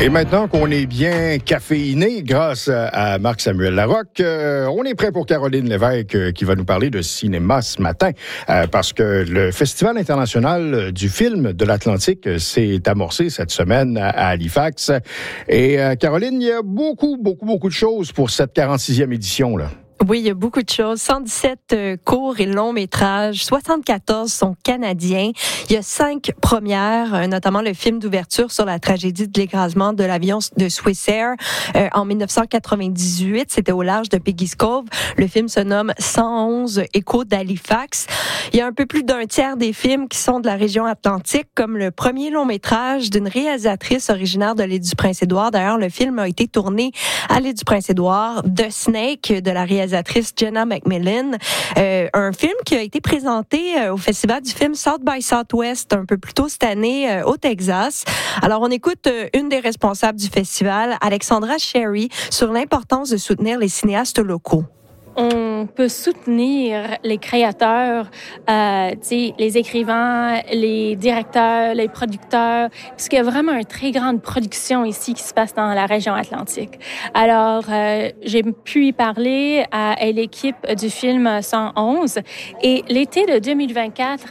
Et maintenant qu'on est bien caféiné grâce à Marc-Samuel Larocque, on est prêt pour Caroline Lévesque qui va nous parler de cinéma ce matin parce que le Festival international du film de l'Atlantique s'est amorcé cette semaine à Halifax. Et Caroline, il y a beaucoup de choses pour cette 46e édition, là. Oui, il y a beaucoup de choses. 117 courts et longs métrages, 74 sont canadiens. Il y a 5 premières, notamment le film d'ouverture sur la tragédie de l'écrasement de l'avion de Swissair en 1998. C'était au large de Peggy's Cove. Le film se nomme 111 Échos d'Halifax. Il y a un peu plus d'un tiers des films qui sont de la région atlantique, comme le premier long métrage d'une réalisatrice originaire de l'île du Prince-Édouard. D'ailleurs, le film a été tourné à l'île du Prince-Édouard, The Snake, de la réalisatrice Jenna McMillan, un film qui a été présenté au Festival du film South by Southwest un peu plus tôt cette année au Texas. Alors, on écoute une des responsables du festival, Alexandra Sherry, sur l'importance de soutenir les cinéastes locaux. On peut soutenir les créateurs, les écrivains, les directeurs, les producteurs, parce qu'il y a vraiment une très grande production ici qui se passe dans la région atlantique. Alors, j'ai pu y parler à l'équipe du film 111 et l'été de 2024,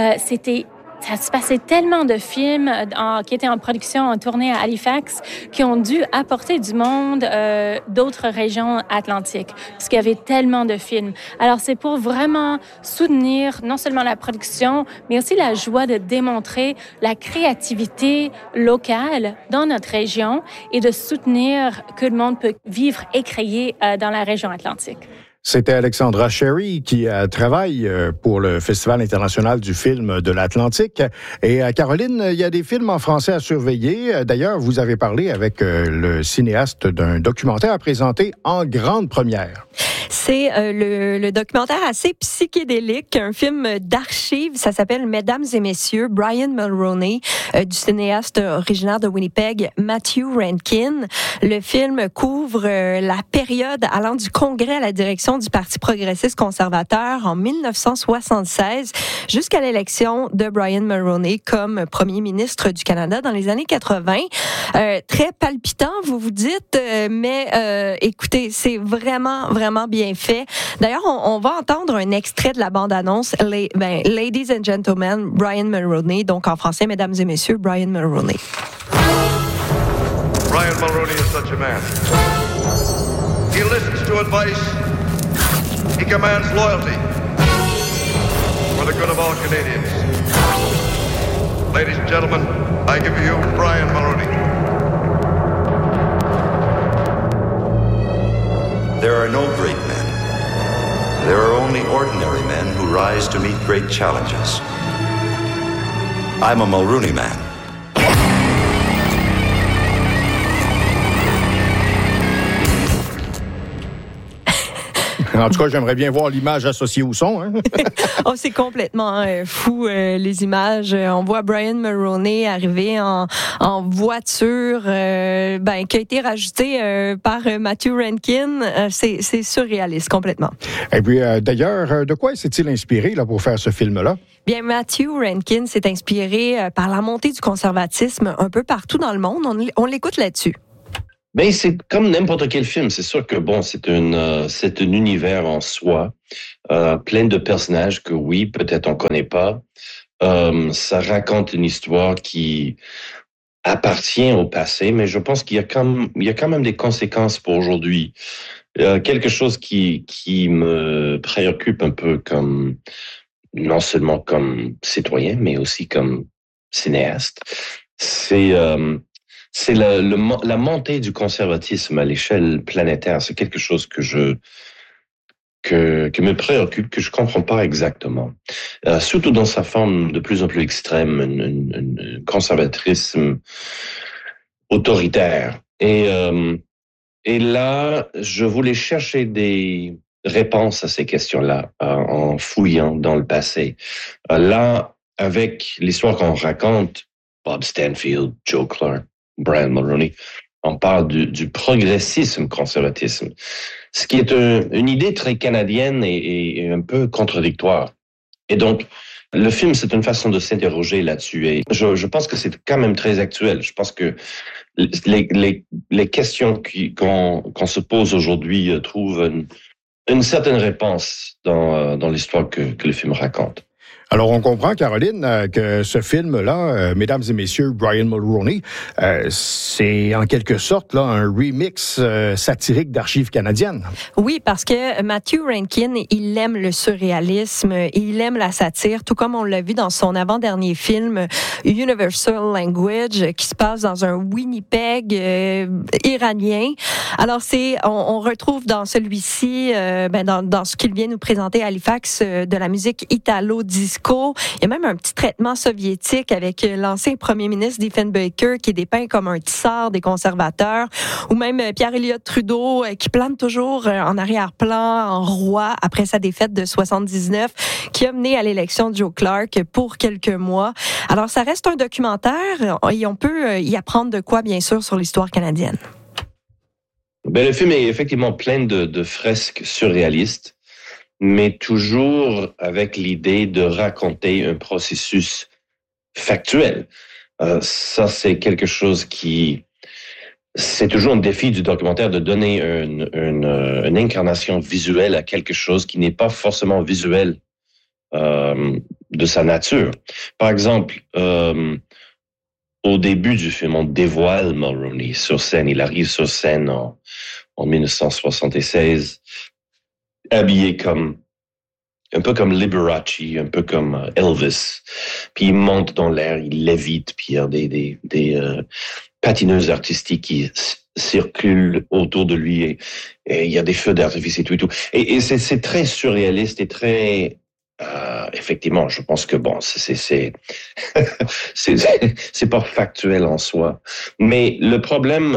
ça se passait tellement de films qui étaient en production, en tournée à Halifax, qui ont dû apporter du monde d'autres régions atlantiques, parce qu'il y avait tellement de films. Alors, c'est pour vraiment soutenir non seulement la production, mais aussi la joie de démontrer la créativité locale dans notre région et de soutenir que le monde peut vivre et créer dans la région atlantique. C'était Alexandra Sherry qui travaille pour le Festival international du film de l'Atlantique. Et Caroline, il y a des films en français à surveiller. D'ailleurs, vous avez parlé avec le cinéaste d'un documentaire à présenter en grande première. C'est le documentaire assez psychédélique, un film d'archives. Ça s'appelle Mesdames et Messieurs, Brian Mulroney, du cinéaste originaire de Winnipeg, Matthew Rankin. Le film couvre la période allant du Congrès à la direction du Parti progressiste conservateur en 1976 jusqu'à l'élection de Brian Mulroney comme premier ministre du Canada dans les années 80. Très palpitant, vous vous dites, mais écoutez, c'est vraiment bien fait. D'ailleurs, on va entendre un extrait de la bande-annonce, Ladies and Gentlemen, Brian Mulroney, donc en français, Mesdames et Messieurs, Brian Mulroney. Brian Mulroney is such a man. He listens to advice. He commands loyalty for the good of all Canadians. Ladies and gentlemen, I give you Brian Mulroney. There are no great men. There are only ordinary men who rise to meet great challenges. I'm a Mulroney man. En tout cas, j'aimerais bien voir l'image associée au son. Hein? Oh, c'est complètement fou, les images. On voit Brian Mulroney arriver en voiture qui a été rajoutée par Matthew Rankin. C'est surréaliste, complètement. Et puis, d'ailleurs, de quoi s'est-il inspiré là, pour faire ce film-là? Bien, Matthew Rankin s'est inspiré par la montée du conservatisme un peu partout dans le monde. On l'écoute là-dessus. Ben, c'est comme n'importe quel film. C'est sûr que c'est un univers en soi, plein de personnages que oui, peut-être on connaît pas. Ça raconte une histoire qui appartient au passé, mais je pense qu'il y a quand même des conséquences pour aujourd'hui. Quelque chose qui me préoccupe un peu comme, non seulement comme citoyen, mais aussi comme cinéaste. C'est la montée du conservatisme à l'échelle planétaire. C'est quelque chose que me préoccupe, que je comprends pas exactement. Surtout dans sa forme de plus en plus extrême, un conservatisme autoritaire. Et là, je voulais chercher des réponses à ces questions-là en fouillant dans le passé. Là, avec l'histoire qu'on raconte, Bob Stanfield, Joe Clark, Brian Mulroney, on parle du progressisme conservatisme, ce qui est une idée très canadienne et un peu contradictoire. Et donc, le film, c'est une façon de s'interroger là-dessus. Et je pense que c'est quand même très actuel. Je pense que les questions qu'on se pose aujourd'hui trouvent une certaine réponse dans l'histoire que le film raconte. Alors, on comprend, Caroline, que ce film-là, Mesdames et Messieurs, Brian Mulroney, c'est en quelque sorte là un remix satirique d'Archives canadiennes. Oui, parce que Matthew Rankin, il aime le surréalisme, il aime la satire, tout comme on l'a vu dans son avant-dernier film Universal Language, qui se passe dans un Winnipeg iranien. Alors, on retrouve dans celui-ci, dans ce qu'il vient nous présenter à Halifax, de la musique italo-disco. Il y a même un petit traitement soviétique avec l'ancien premier ministre Diefenbaker qui est dépeint comme un tisseur des conservateurs, ou même Pierre Elliott Trudeau qui plane toujours en arrière-plan en roi après sa défaite de 79, qui a mené à l'élection de Joe Clark pour quelques mois. Alors ça reste un documentaire et on peut y apprendre de quoi, bien sûr, sur l'histoire canadienne. Le film est effectivement plein de fresques surréalistes, mais toujours avec l'idée de raconter un processus factuel. Ça, c'est quelque chose c'est toujours un défi du documentaire de donner une incarnation visuelle à quelque chose qui n'est pas forcément visuel de sa nature. Par exemple, au début du film, on dévoile Mulroney sur scène. Il arrive sur scène en 1976, habillé un peu comme Liberace, un peu comme Elvis. Puis il monte dans l'air, il lévite, puis il y a des patineuses artistiques qui circulent autour de lui et il y a des feux d'artifice et tout. Et c'est très surréaliste et très... effectivement, je pense que c'est pas factuel en soi. Mais le problème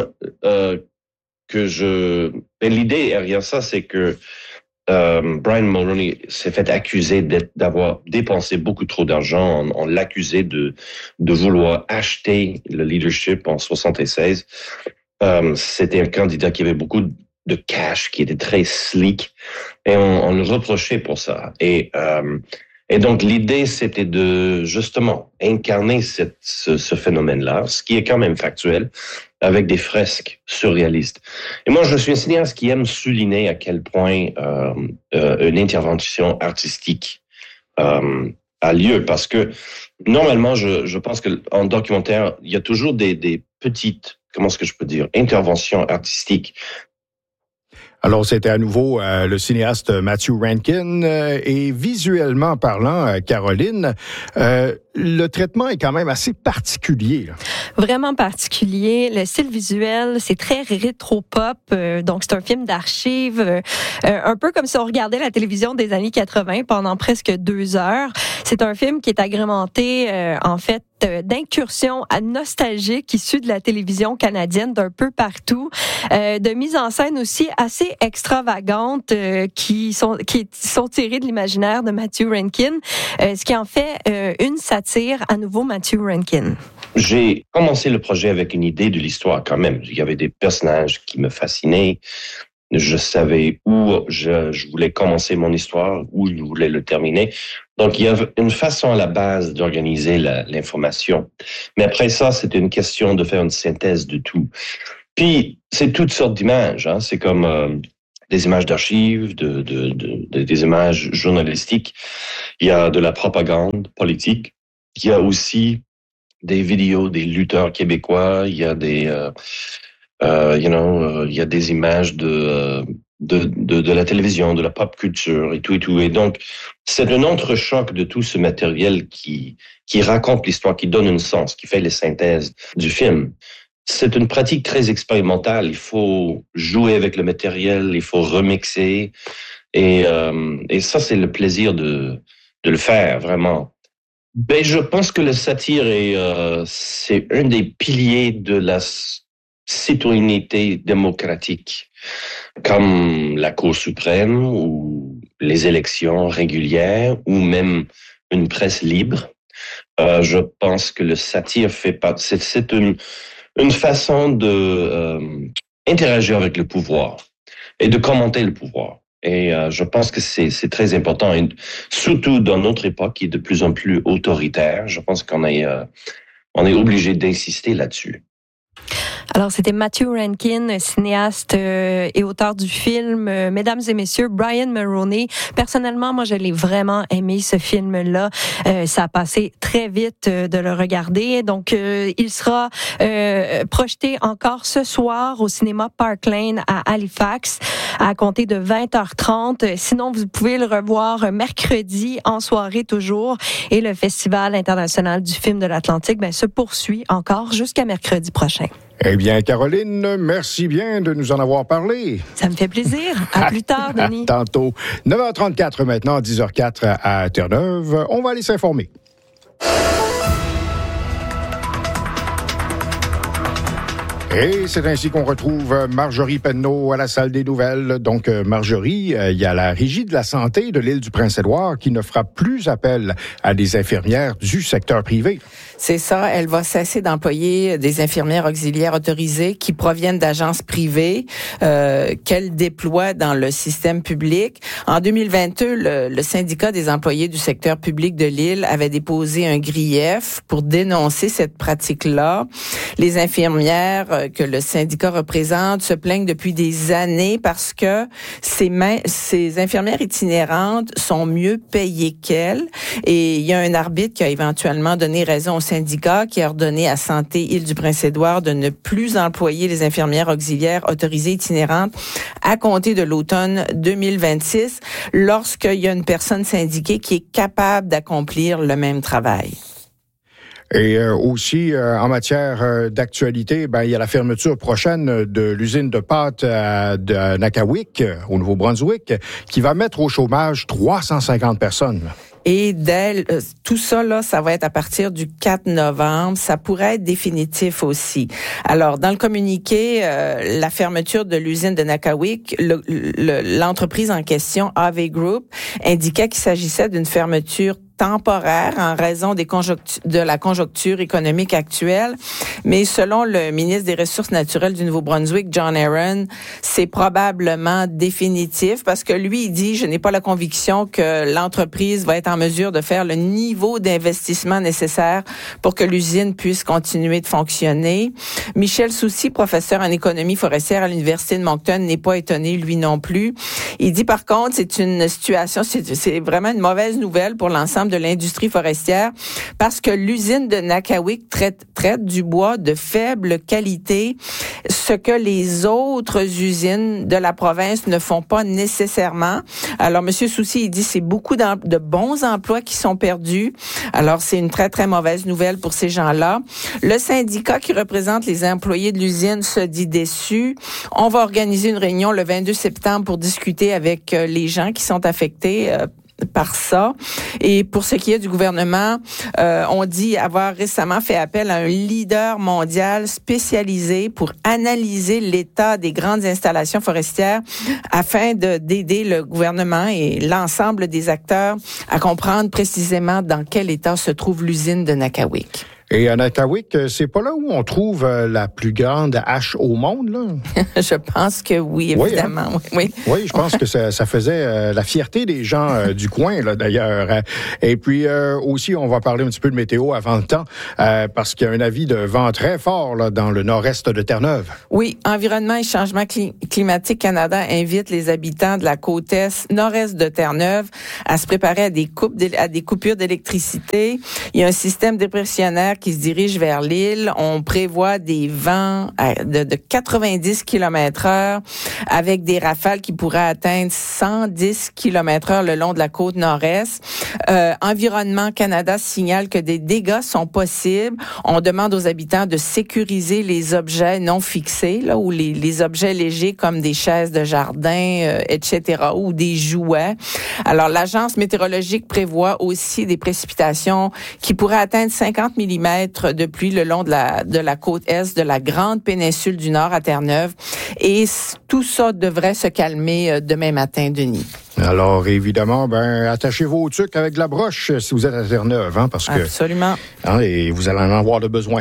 l'idée derrière ça, c'est que Brian Mulroney s'est fait accuser d'avoir dépensé beaucoup trop d'argent. On l'accusait de vouloir acheter le leadership en 76. C'était un candidat qui avait beaucoup de cash, qui était très sleek, et on le reprochait pour ça. Et donc l'idée, c'était de justement incarner ce phénomène-là, ce qui est quand même factuel, avec des fresques surréalistes. Et moi, je suis un cinéaste qui aime souligner à quel point une intervention artistique a lieu, parce que normalement, je pense qu'en documentaire, il y a toujours des petites, comment est-ce que je peux dire, interventions artistiques. Alors, c'était à nouveau le cinéaste Matthew Rankin. Et visuellement parlant, Caroline, le traitement est quand même assez particulier. Là. Vraiment particulier. Le style visuel, c'est très rétro-pop. Donc, c'est un film d'archives. Un peu comme si on regardait la télévision des années 80 pendant presque 2 heures. C'est un film qui est agrémenté, en fait, d'incursions nostalgiques issues de la télévision canadienne d'un peu partout, de mise en scène aussi assez extravagantes qui sont tirées de l'imaginaire de Matthew Rankin, ce qui en fait une satire à nouveau Matthew Rankin. J'ai commencé le projet avec une idée de l'histoire quand même. Il y avait des personnages qui me fascinaient. Je savais où je voulais commencer mon histoire, où je voulais le terminer. Donc, il y a une façon à la base d'organiser l'information. Mais après ça, c'était une question de faire une synthèse de tout. Puis, c'est toutes sortes d'images. Hein. C'est comme des images d'archives, des images journalistiques. Il y a de la propagande politique. Il y a aussi des vidéos des lutteurs québécois. Il y a il y a des images de la télévision, de la pop culture et tout. Et donc, c'est un entrechoc de tout ce matériel qui raconte l'histoire, qui donne un sens, qui fait les synthèses du film. C'est une pratique très expérimentale. Il faut jouer avec le matériel, il faut remixer. Et ça, c'est le plaisir de le faire, vraiment. Ben, je pense que le satire c'est un des piliers de la citoyenneté démocratique, comme la Cour suprême ou les élections régulières ou même une presse libre. Je pense que le satire fait partie. C'est une façon de interagir avec le pouvoir et de commenter le pouvoir. Et je pense que c'est très important, et surtout dans notre époque qui est de plus en plus autoritaire. Je pense qu'on est obligé d'insister là-dessus. Alors, c'était Matthew Rankin, cinéaste et auteur du film. Mesdames et messieurs, Brian Mulroney. Personnellement, moi, je l'ai vraiment aimé, ce film-là. Ça a passé très vite de le regarder. Donc, il sera projeté encore ce soir au cinéma Park Lane à Halifax à compter de 20h30. Sinon, vous pouvez le revoir mercredi en soirée toujours. Et le Festival international du film de l'Atlantique se poursuit encore jusqu'à mercredi prochain. Eh bien, Caroline, merci bien de nous en avoir parlé. Ça me fait plaisir. À plus tard, Denis. À tantôt. 9h34 maintenant, 10h04 à Terre-Neuve. On va aller s'informer. Et c'est ainsi qu'on retrouve Marjorie Penneau à la salle des nouvelles. Donc, Marjorie, il y a la Régie de la santé de l'île du Prince-Édouard qui ne fera plus appel à des infirmières du secteur privé. C'est ça, elle va cesser d'employer des infirmières auxiliaires autorisées qui proviennent d'agences privées qu'elle déploie dans le système public. En 2022, le syndicat des employés du secteur public de l'île avait déposé un grief pour dénoncer cette pratique-là. Les infirmières que le syndicat représente se plaignent depuis des années parce que ces infirmières itinérantes sont mieux payées qu'elles. Et il y a un arbitre qui a éventuellement donné raison au syndicat qui a ordonné à Santé Île-du-Prince-Édouard de ne plus employer les infirmières auxiliaires autorisées itinérantes à compter de l'automne 2026 lorsqu'il y a une personne syndiquée qui est capable d'accomplir le même travail. Et aussi, en matière d'actualité, il y a la fermeture prochaine de l'usine de pâtes de Nakawik, au Nouveau-Brunswick, qui va mettre au chômage 350 personnes. Et tout ça, là, ça va être à partir du 4 novembre. Ça pourrait être définitif aussi. Alors, dans le communiqué, la fermeture de l'usine de Nakawik, l'entreprise en question, AV Group, indiquait qu'il s'agissait d'une fermeture temporaire en raison de la conjoncture économique actuelle. Mais selon le ministre des Ressources naturelles du Nouveau-Brunswick, John Aaron, c'est probablement définitif parce que lui, il dit, je n'ai pas la conviction que l'entreprise va être en mesure de faire le niveau d'investissement nécessaire pour que l'usine puisse continuer de fonctionner. Michel Soucy, professeur en économie forestière à l'Université de Moncton, n'est pas étonné, lui non plus. Il dit, par contre, c'est une situation, c'est vraiment une mauvaise nouvelle pour l'ensemble de l'industrie forestière parce que l'usine de Nakawik traite du bois de faible qualité, ce que les autres usines de la province ne font pas nécessairement. Alors, M. Soucy, il dit c'est beaucoup de bons emplois qui sont perdus. Alors, c'est une très, très mauvaise nouvelle pour ces gens-là. Le syndicat qui représente les employés de l'usine se dit déçu. On va organiser une réunion le 22 septembre pour discuter avec les gens qui sont affectés par ça. Et pour ce qui est du gouvernement, on dit avoir récemment fait appel à un leader mondial spécialisé pour analyser l'état des grandes installations forestières afin d'aider le gouvernement et l'ensemble des acteurs à comprendre précisément dans quel état se trouve l'usine de Nakawik. Et à Nakawik, c'est pas là où on trouve la plus grande hache au monde, là? Je pense que oui, évidemment. Oui, je pense que ça faisait la fierté des gens du coin, là, d'ailleurs. Et puis, aussi, on va parler un petit peu de météo avant le temps, parce qu'il y a un avis de vent très fort, là, dans le nord-est de Terre-Neuve. Oui, Environnement et Changement climatique Canada invite les habitants de la côte est, nord-est de Terre-Neuve à se préparer à des coupures d'électricité. Il y a un système dépressionnaire qui se dirige vers l'île. On prévoit des vents de 90 km/h avec des rafales qui pourraient atteindre 110 km/h le long de la côte nord-est. Environnement Canada signale que des dégâts sont possibles. On demande aux habitants de sécuriser les objets non fixés, là, ou les objets légers comme des chaises de jardin, etc., ou des jouets. Alors, l'Agence météorologique prévoit aussi des précipitations qui pourraient atteindre 50 mm de pluie le long de la côte est de la grande péninsule du Nord à Terre-Neuve. Et tout ça devrait se calmer demain matin, Denis. Alors, évidemment, attachez vos trucs avec de la broche si vous êtes à Terre-Neuve, hein, parce que... Absolument. Et vous allez en avoir de besoin.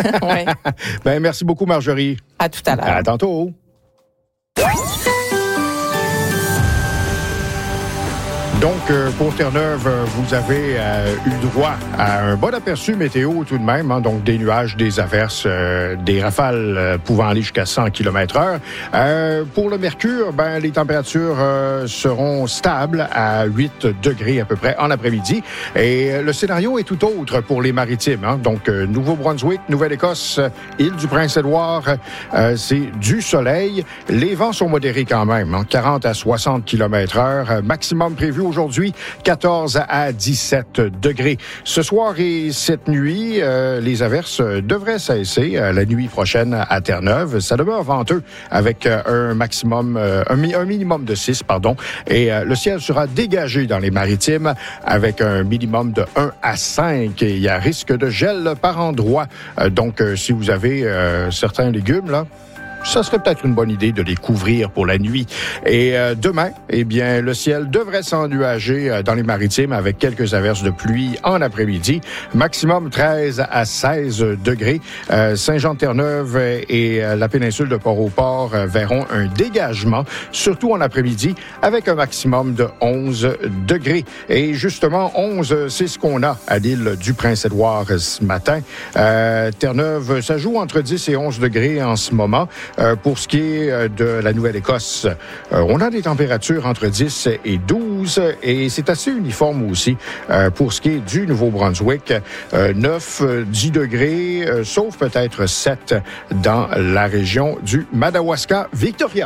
Oui. Merci beaucoup, Marjorie. À tout à l'heure. À tantôt. Donc, pour Terre-Neuve, vous avez eu droit à un bon aperçu météo tout de même. Hein, donc, des nuages, des averses, des rafales pouvant aller jusqu'à 100 km/h. Pour le mercure, les températures seront stables à 8 degrés à peu près en après-midi. Et le scénario est tout autre pour les maritimes. Hein. Donc, Nouveau-Brunswick, Nouvelle-Écosse, Île-du-Prince-Édouard, c'est du soleil. Les vents sont modérés quand même, hein, 40 à 60 km/h. Maximum prévu aujourd'hui, 14 à 17 degrés. Ce soir et cette nuit, les averses devraient cesser la nuit prochaine à Terre-Neuve. Ça demeure venteux avec un minimum de 6, et le ciel sera dégagé dans les maritimes avec un minimum de 1 à 5. Et il y a risque de gel par endroit. Donc, si vous avez certains légumes, là, ça serait peut-être une bonne idée de les couvrir pour la nuit. Et demain, le ciel devrait s'ennuager dans les maritimes avec quelques averses de pluie en après-midi. Maximum 13 à 16 degrés. Saint-Jean-de-Terre-Neuve et la péninsule de Port-au-Port verront un dégagement, surtout en après-midi, avec un maximum de 11 degrés. Et justement, 11, c'est ce qu'on a à l'île du Prince-Édouard ce matin. Terre-Neuve, ça joue entre 10 et 11 degrés en ce moment. Pour ce qui est de la Nouvelle-Écosse, on a des températures entre 10 et 12 et c'est assez uniforme aussi pour ce qui est du Nouveau-Brunswick. 9, 10 degrés, sauf peut-être 7 dans la région du Madawaska-Victoria.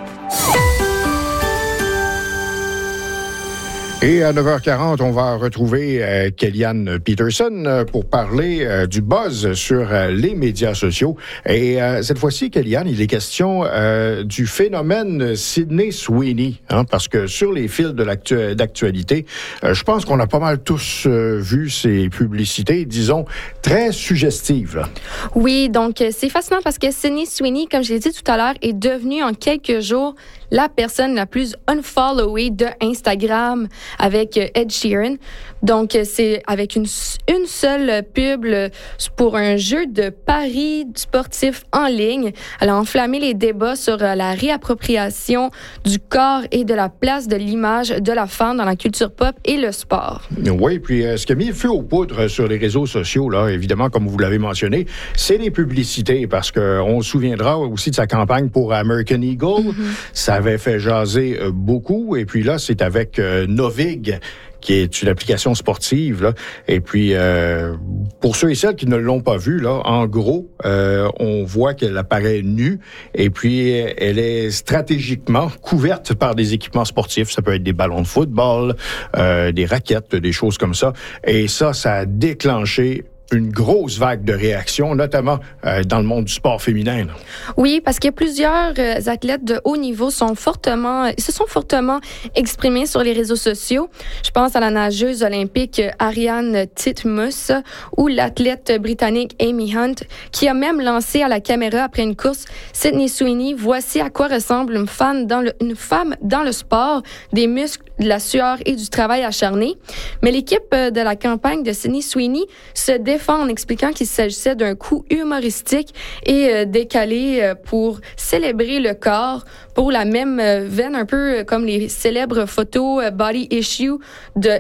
Et à 9h40, on va retrouver Kellyanne Peterson pour parler du buzz sur les médias sociaux. Et cette fois-ci, Kellyanne, il est question du phénomène Sydney Sweeney, hein, parce que sur les fils d'actualité, je pense qu'on a pas mal tous vu ces publicités, disons, très suggestives. Là. Oui, donc c'est fascinant parce que Sydney Sweeney, comme je l'ai dit tout à l'heure, est devenue en quelques jours la personne la plus unfollowée de Instagram avec Ed Sheeran. Donc, c'est avec une seule pub pour un jeu de paris sportif en ligne. Elle a enflammé les débats sur la réappropriation du corps et de la place de l'image de la femme dans la culture pop et le sport. Oui, puis ce qui a mis le feu aux poudres sur les réseaux sociaux, là, évidemment, comme vous l'avez mentionné, c'est les publicités, parce qu'on se souviendra aussi de sa campagne pour American Eagle. Ça avait fait jaser beaucoup. Et puis là, c'est avec Novig, qui est une application sportive, là. Et puis, pour ceux et celles qui ne l'ont pas vu, là, en gros, on voit qu'elle apparaît nue et puis elle est stratégiquement couverte par des équipements sportifs. Ça peut être des ballons de football, des raquettes, des choses comme ça. Et ça a déclenché une grosse vague de réactions, notamment dans le monde du sport féminin. Là. Oui, parce que plusieurs athlètes de haut niveau se sont fortement exprimés sur les réseaux sociaux. Je pense à la nageuse olympique Ariane Titmus ou l'athlète britannique Amy Hunt, qui a même lancé à la caméra après une course « Sydney Sweeney, voici à quoi ressemble une femme dans le sport, des muscles, de la sueur et du travail acharné ». Mais l'équipe de la campagne de Sydney Sweeney se défend en expliquant qu'il s'agissait d'un coup humoristique et décalé pour célébrer le corps, pour la même veine, un peu comme les célèbres photos Body Issue de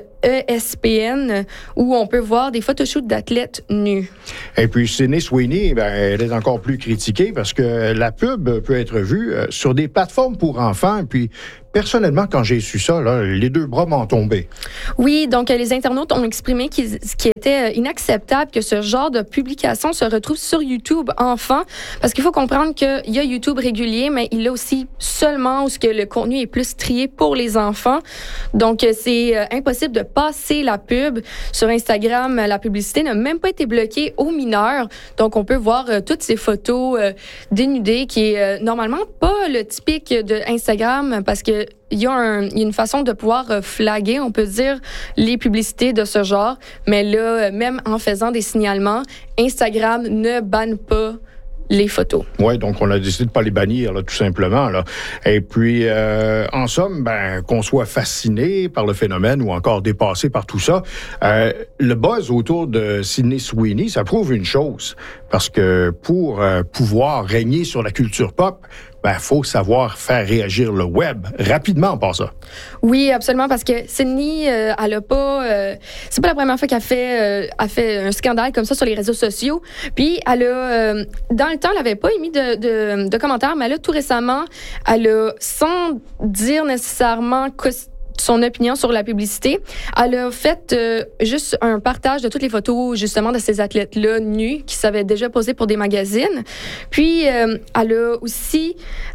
ESPN, où on peut voir des photoshoots d'athlètes nus. Et puis, Sydney Sweeney, elle est encore plus critiquée parce que la pub peut être vue sur des plateformes pour enfants. Puis, personnellement, quand j'ai su ça, là, les deux bras m'ont tombé. Oui, donc les internautes ont exprimé qu'il était inacceptable que ce genre de publication se retrouve sur YouTube enfant, parce qu'il faut comprendre qu'il y a YouTube régulier, mais il y a aussi seulement où le contenu est plus trié pour les enfants. Donc, c'est impossible de passer la pub. Sur Instagram, la publicité n'a même pas été bloquée aux mineurs. Donc, on peut voir toutes ces photos dénudées qui est normalement pas le typique de Instagram parce que il y a une façon de pouvoir flaguer, on peut dire, les publicités de ce genre. Mais là, même en faisant des signalements, Instagram ne banne pas les photos. Oui, donc on a décidé de pas les bannir, là, tout simplement. Là. Et puis, en somme, qu'on soit fasciné par le phénomène ou encore dépassé par tout ça, le buzz autour de Sydney Sweeney, ça prouve une chose. Parce que pour pouvoir régner sur la culture pop, faut savoir faire réagir le web rapidement en passant. Oui, absolument, parce que Sydney, elle a pas... c'est pas la première fois qu'elle fait un scandale comme ça sur les réseaux sociaux. Puis, elle a... dans le temps, elle avait pas émis de commentaires, mais là, tout récemment, elle a, sans dire nécessairement son opinion sur la publicité, elle a fait juste un partage de toutes les photos, justement, de ces athlètes-là nus qui s'avaient déjà posés pour des magazines. Puis, elle a aussi...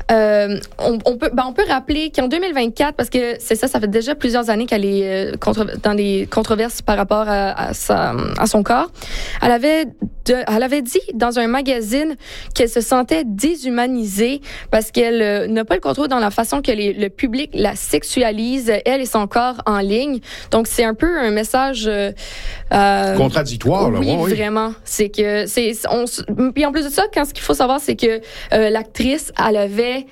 on peut rappeler qu'en 2024, parce que c'est ça fait déjà plusieurs années qu'elle est dans des controverses par rapport à son corps, elle avait dit dans un magazine qu'elle se sentait déshumanisée parce qu'elle n'a pas le contrôle dans la façon que le public la sexualise, elle et son corps en ligne. Donc, c'est un peu un message... contradictoire, là. Oui, vraiment. C'est que... Puis en plus de ça, ce qu'il faut savoir, c'est que l'actrice, elle avait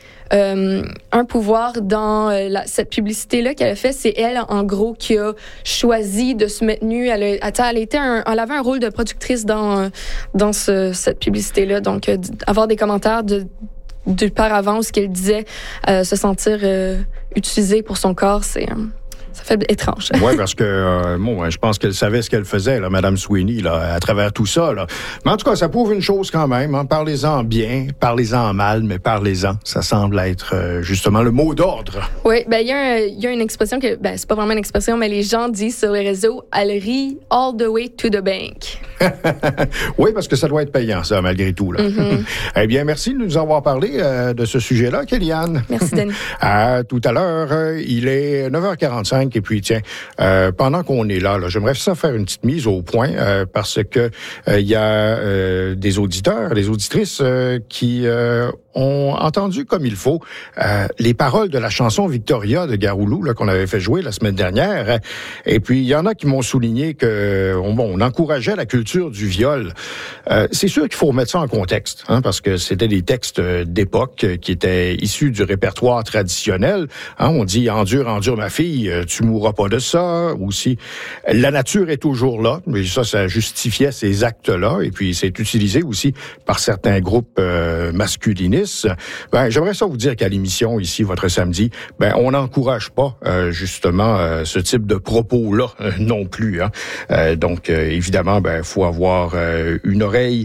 un pouvoir dans cette publicité-là qu'elle a fait. C'est elle, en gros, qui a choisi de se mettre nue. Elle avait un rôle de productrice dans cette publicité-là. Donc, avoir des commentaires de par avance ce qu'elle disait, se sentir utilisée pour son corps, ça fait étrange. Oui, parce que je pense qu'elle savait ce qu'elle faisait, là, Mme Sweeney, là, à travers tout ça. Là. Mais en tout cas, ça prouve une chose quand même. Hein. Parlez-en bien, parlez-en mal, mais parlez-en. Ça semble être justement le mot d'ordre. Oui, il y a une expression que, c'est pas vraiment une expression, mais les gens disent sur les réseaux, elle rit all the way to the bank. Oui, parce que ça doit être payant, ça, malgré tout. Là. Mm-hmm. Eh bien, merci de nous avoir parlé de ce sujet-là, Kellyanne. Merci, Denis. À tout à l'heure, il est 9h45. Et puis, tiens, pendant qu'on est là, j'aimerais ça faire une petite mise au point parce que il y a des auditeurs, des auditrices qui ont entendu comme il faut les paroles de la chanson Victoria de Garoulou là, qu'on avait fait jouer la semaine dernière. Et puis, il y en a qui m'ont souligné que on encourageait la culture du viol. C'est sûr qu'il faut remettre ça en contexte, hein, parce que c'était des textes d'époque qui étaient issus du répertoire traditionnel. Hein, on dit « Endure ma fille, tu mourras pas de ça », ou si « La nature est toujours là », mais ça justifiait ces actes-là, et puis c'est utilisé aussi par certains groupes masculinistes. J'aimerais ça vous dire qu'à l'émission, ici, votre samedi, on n'encourage pas justement ce type de propos-là non plus. Hein. Donc, évidemment, faut avoir une oreille,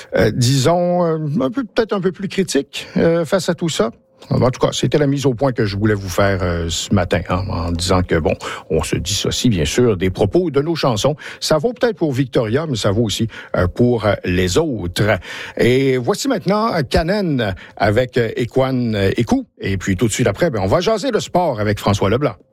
disons, peut-être un peu plus critique face à tout ça. En tout cas, c'était la mise au point que je voulais vous faire ce matin, hein, en disant que, on se dissocie, bien sûr, des propos de nos chansons. Ça vaut peut-être pour Victoria, mais ça vaut aussi pour les autres. Et voici maintenant Canen avec Equan Eku. Et puis, tout de suite après, on va jaser le sport avec François Leblanc.